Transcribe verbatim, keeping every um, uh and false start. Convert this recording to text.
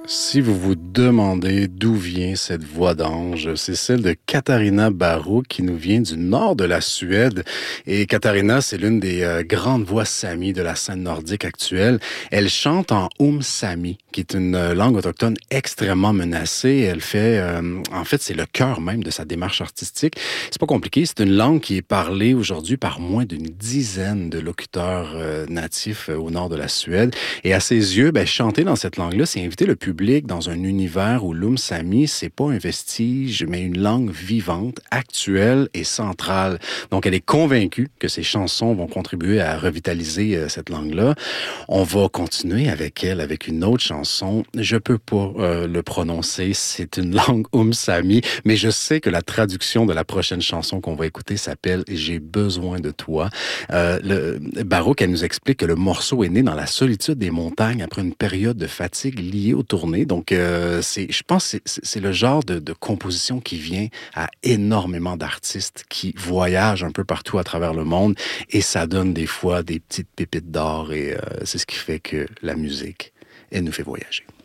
Si vous vous demandez d'où vient cette voix d'ange, c'est celle de Katarina Barou qui nous vient du nord de la Suède. Et Katarina, c'est l'une des euh, grandes voix samies de la scène nordique actuelle. Elle chante en Oum Sami, qui est une euh, langue autochtone extrêmement menacée. Elle fait, euh, en fait, c'est le cœur même de sa démarche artistique. C'est pas compliqué, c'est une langue qui est parlée aujourd'hui par moins d'une dizaine de locuteurs euh, natifs euh, au nord de la Suède. Et à ses yeux, ben, chanter dans cette langue-là, c'est inviter le public dans un univers où l'Oum Sami, c'est pas un vestige, mais une langue vivante, actuelle et centrale. Donc, elle est convaincue que ses chansons vont contribuer à revitaliser euh, cette langue-là. On va continuer avec elle, avec une autre chanson. Je peux pas euh, le prononcer, c'est une langue Oum Sami, mais je sais que la traduction de la prochaine chanson qu'on va écouter s'appelle « J'ai besoin de toi ». Euh, le Baroque, elle nous explique que le morceau est né dans la solitude des montagnes après une période de fatigue liée au tournée. Donc, euh, c'est, je pense que c'est, c'est le genre de, de composition qui vient à énormément d'artistes qui voyagent un peu partout à travers le monde et ça donne des fois des petites pépites d'or et euh, c'est ce qui fait que la musique, elle nous fait voyager.